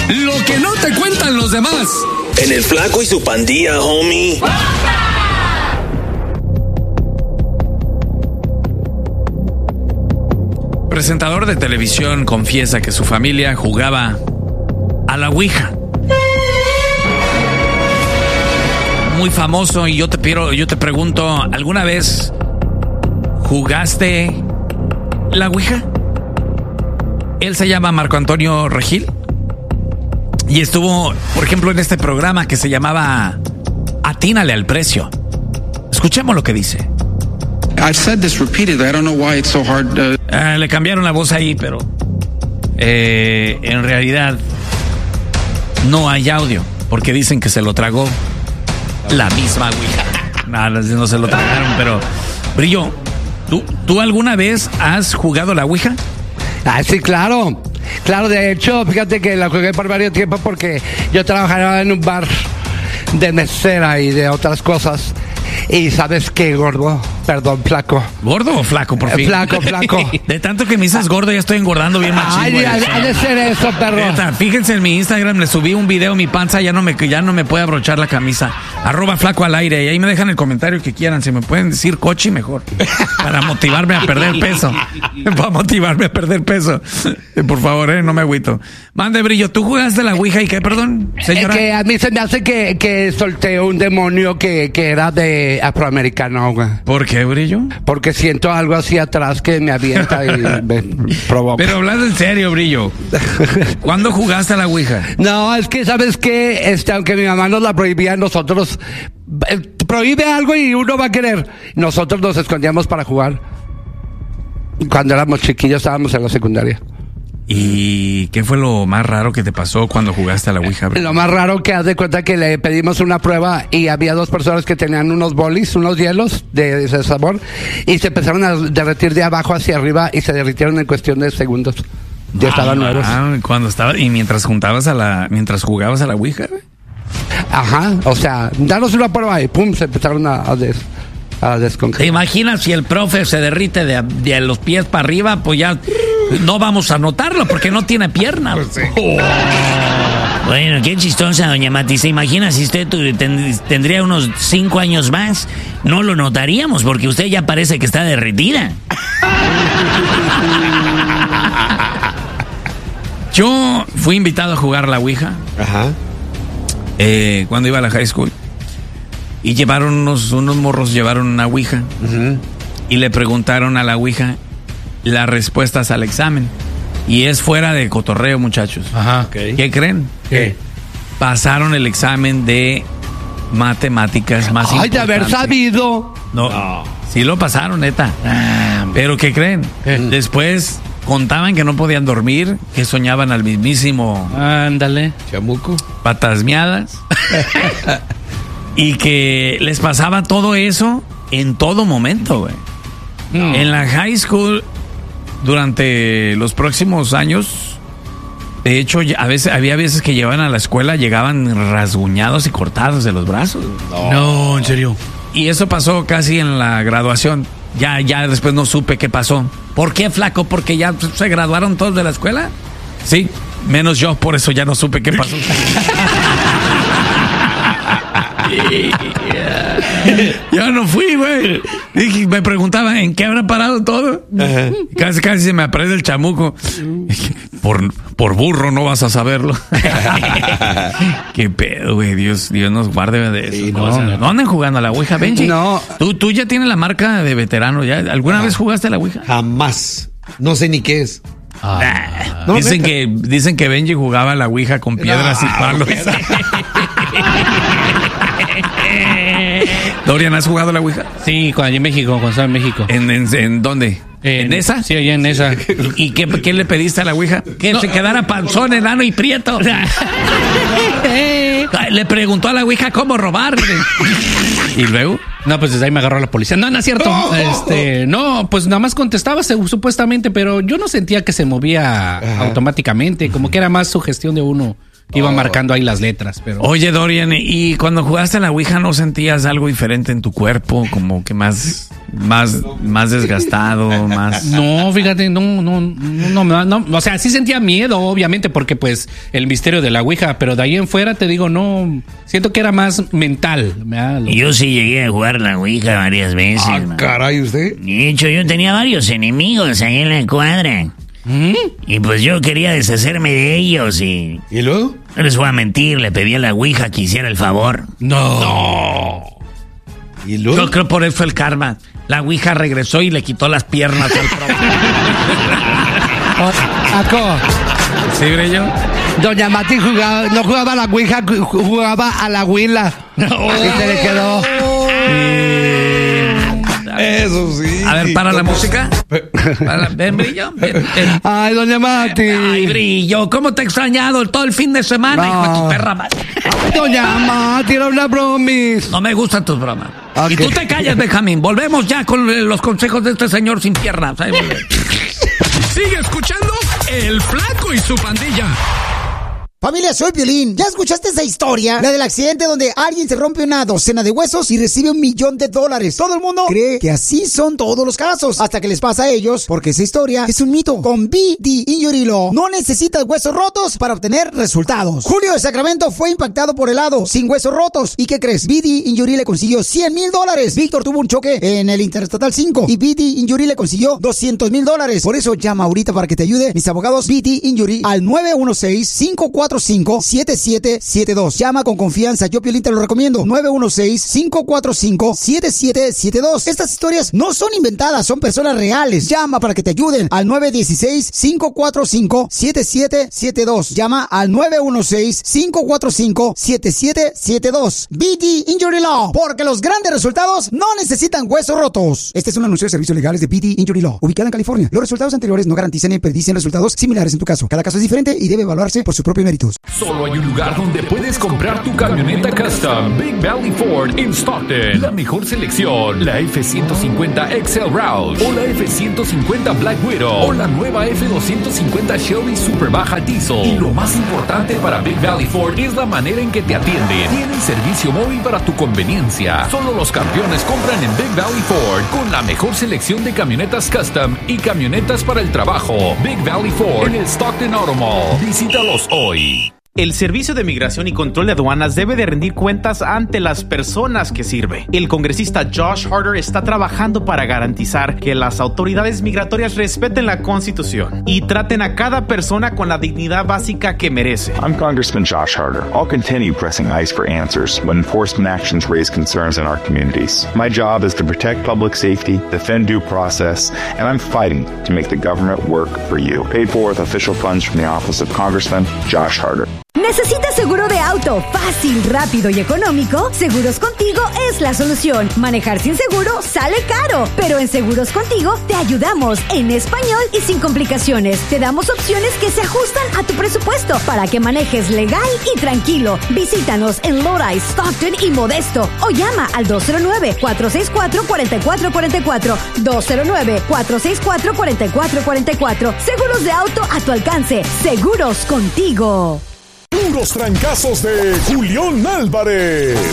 Lo que no te cuentan los demás. En el Flaco y su pandilla, homie. Presentador de televisión confiesa que su familia jugaba a la Ouija. Muy famoso, y yo te pregunto, ¿alguna vez jugaste la Ouija? Él se llama Marco Antonio Regil y estuvo, por ejemplo, en este programa que se llamaba Atínale al Precio. Escuchemos lo que dice. I've said this repeatedly. I don't know why it's so hard. Le cambiaron la voz ahí, pero en realidad no hay audio, porque dicen que se lo tragó la misma Ouija. No se lo tragaron, pero Brillo, ¿tú alguna vez has jugado la Ouija? Sí, claro. Claro, de hecho, fíjate que la jugué por varios tiempos porque yo trabajaba en un bar de mesera y de otras cosas. Y ¿sabes qué, gordo? Perdón, flaco. ¿Gordo o flaco, por fin? Flaco. De tanto que me dices gordo, ya estoy engordando bien machín. Ay, ha de ser eso, perro. Fíjense en mi Instagram, le subí un video, mi panza ya no me puede abrochar la camisa. @flaco al aire. Y ahí me dejan el comentario que quieran. Si me pueden decir cochi, mejor. Para motivarme a perder peso. Por favor, no me agüito. Mande, Brillo, ¿tú jugaste la Ouija y qué, perdón, señora? Que a mí se me hace que solté un demonio que era de afroamericano, güey. ¿Por qué, Brillo? Porque siento algo así atrás que me avienta y me provoca. Pero hablando en serio, Brillo, ¿cuándo jugaste a la Ouija? No, es que, ¿sabes qué? Aunque mi mamá nos la prohibía, nosotros... prohíbe algo y uno va a querer. Nosotros nos escondíamos para jugar. Cuando éramos chiquillos, estábamos en la secundaria. ¿Y qué fue lo más raro que te pasó cuando jugaste a la Ouija, Brillo? Lo más raro que haz de cuenta que le pedimos una prueba y había 2 personas que tenían unos bolis, unos hielos de ese sabor, y se empezaron a derretir de abajo hacia arriba y se derritieron en cuestión de segundos. Ya estaban nuevos. Mientras jugabas a la Ouija, güey. Ajá, o sea, danos una prueba y pum, se empezaron a descongelar. ¿Te imaginas si el profe se derrite de los pies para arriba? Pues ya no vamos a notarlo porque no tiene pierna. Pues sí. Bueno, qué chistosa, doña Mati. ¿Se imagina si usted tendría unos 5 años más? No lo notaríamos porque usted ya parece que está derretida. Yo fui invitado a jugar la Ouija. Ajá. Cuando iba a la high school. Y llevaron unos morros, llevaron una Ouija. Uh-huh. Y le preguntaron a la Ouija las respuestas al examen. Y es fuera de cotorreo, muchachos. Ajá. Okay. ¿Qué creen? ¿Qué? Pasaron el examen de matemáticas más importante. ¡Ay, de haber sabido! No. Sí lo pasaron, neta. Pero ¿qué creen? Después contaban que no podían dormir, que soñaban al mismísimo... Ándale. Chamuco. Patasmeadas. Y que les pasaba todo eso en todo momento, güey. En la high school, durante los próximos años, de hecho, había veces que llegaban a la escuela, llegaban rasguñados y cortados de los brazos. No, en serio. Y eso pasó casi en la graduación. Ya después no supe qué pasó. ¿Por qué, flaco? ¿Porque ya se graduaron todos de la escuela? Sí, menos yo, por eso ya no supe qué pasó. Yo no fui, güey. Me preguntaban en qué habrá parado todo. Casi se me aprende el chamuco. Por burro no vas a saberlo. Qué pedo, güey. Dios nos guarde de eso. No anden jugando a la Ouija, Benji. No. Tú ya tienes la marca de veterano. ¿Ya? ¿Alguna vez jugaste a la Ouija? Jamás. No sé ni qué es. No, dicen que Benji jugaba a la Ouija con piedras y palos. Dorian, ¿has jugado a la Ouija? Sí, cuando estaba en México. ¿En dónde? ¿En esa? Sí, allá en esa. ¿Y qué le pediste a la Ouija? Que se quedara panzón, enano y prieto. Le preguntó a la Ouija cómo robar. ¿Y luego? No, pues desde ahí me agarró la policía. No es cierto. No, pues nada más contestaba supuestamente, pero yo no sentía que se movía automáticamente, como que era más sugestión de uno iba marcando ahí las letras. Pero Oye, Dorian, ¿y cuando jugaste a la Ouija no sentías algo diferente en tu cuerpo? Como que más desgastado, más... no, fíjate, no, o sea, sí sentía miedo, obviamente, porque pues el misterio de la Ouija, pero de ahí en fuera te digo, no, siento que era más mental. Yo sí llegué a jugar la Ouija varias veces. Caray, ¿usted? De hecho, yo tenía varios enemigos ahí en la cuadra. Y pues yo quería deshacerme de ellos y... ¿Y luego? No les voy a mentir, le pedí a la Ouija que hiciera el favor. No. ¿Y luego? Yo creo por eso el karma. La Ouija regresó y le quitó las piernas al Aco, ¿Sí, Brillo? doña Mati no jugaba a la Ouija, jugaba a la Huila. Y se le quedó. Eso sí. A ver, para la música. Ven, Brillo. Ven. Ay, doña Mati. Ay, Brillo, ¿cómo te he extrañado todo el fin de semana, hijo de tu perra madre? Doña Mati, era una bromis. No me gustan tus bromas. Okay. Y tú te callas, Benjamín. Volvemos ya con los consejos de este señor sin piernas. Sigue escuchando El Flaco y su Pandilla. Familia, soy Piolín. ¿Ya escuchaste esa historia? La del accidente donde alguien se rompe una docena de huesos y recibe $1 millón. Todo el mundo cree que así son todos los casos, hasta que les pasa a ellos, porque esa historia es un mito. Con BD Injury Law no necesitas huesos rotos para obtener resultados. Julio de Sacramento fue impactado por helado, sin huesos rotos. ¿Y qué crees? BD Injury le consiguió $100,000. Víctor tuvo un choque en el Interestatal 5 y BD Injury le consiguió $200,000. Por eso llama ahorita para que te ayude mis abogados BD Injury al 916-545-7772. Llama con confianza, yo Piolín te lo recomiendo. 916-545-7772. Estas historias no son inventadas, son personas reales. Llama para que te ayuden al 916-545-7772. Llama al 916-545-7772. BD Injury Law, porque los grandes resultados no necesitan huesos rotos. Este es un anuncio de servicios legales de BD Injury Law, ubicada en California. Los resultados anteriores no garantizan ni predicen resultados similares en tu caso. Cada caso es diferente y debe evaluarse por su propio mérito. Solo hay un lugar donde puedes comprar tu camioneta custom. Big Valley Ford in Stockton. La mejor selección. La F-150 XL Rouse. O la F-150 Black Widow. O la nueva F-250 Chevy Super Baja Diesel. Y lo más importante para Big Valley Ford es la manera en que te atienden. Tienen servicio móvil para tu conveniencia. Solo los campeones compran en Big Valley Ford. Con la mejor selección de camionetas custom y camionetas para el trabajo. Big Valley Ford en el Stockton Auto Mall. Visítalos hoy. El Servicio de Migración y Control de Aduanas debe de rendir cuentas ante las personas que sirve. El congresista Josh Harder está trabajando para garantizar que las autoridades migratorias respeten la Constitución y traten a cada persona con la dignidad básica que merece. I'm Congressman Josh Harder. I'll continue pressing ICE for answers when enforcement actions raise concerns in our communities. My job is to protect public safety, defend due process, and I'm fighting to make the government work for you. Paid for with official funds from the Office of Congressman Josh Harder. ¿Necesitas seguro de auto fácil, rápido y económico? Seguros Contigo es la solución. Manejar sin seguro sale caro, pero en Seguros Contigo te ayudamos en español y sin complicaciones. Te damos opciones que se ajustan a tu presupuesto para que manejes legal y tranquilo. Visítanos en Lodi, Stockton y Modesto o llama al 209-464-4444. 209-464-4444. Seguros de auto a tu alcance. Seguros Contigo. Puros trancazos de Julián Álvarez.